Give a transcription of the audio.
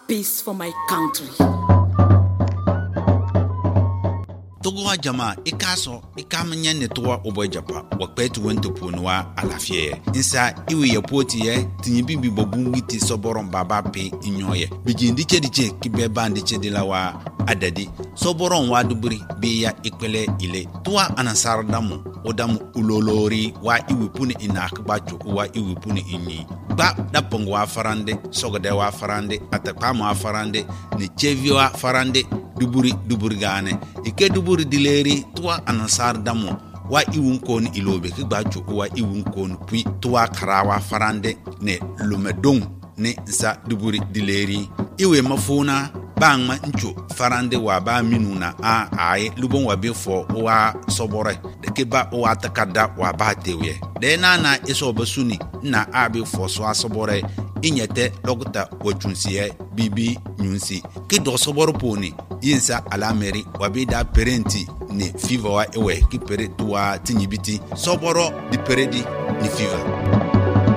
peace for my country. Togo jama ikaso ikamnya netwa obojapa wakpetu wento ponwa alafie insa iwe yapoti ye tinyibibi bobungiti soboron baba pe inyoye bijindi chediche kibeba de lawa adadi soboron waduburi biya ikwele ile tuwa anasar damu odamu ulolori wa iwipuni inakba choku wa iwipuni inyi ba dapong wa farande sogode wa farande atakama wa farande ni chevi wa farande duburi gane ike duburi dileri tuwa anasar damu wa iwunkon ilobe kigbacho wa iwunkon pui tuwa karawa farande ne lumedong ne sa duburi dileri iwe mafuna bangma ncho farande wa ba minuna ai lubon wa befo wa sobore de keba wa takada wa ba tewe de na eso basuni na abi fo so asobore inyete logta wachunsiye bibi nyunsi kido soboro poni yinsa alameri wa bida parenti ni fever wa ewe ki pere tuwa tinyibiti soboro di peredi ni fever.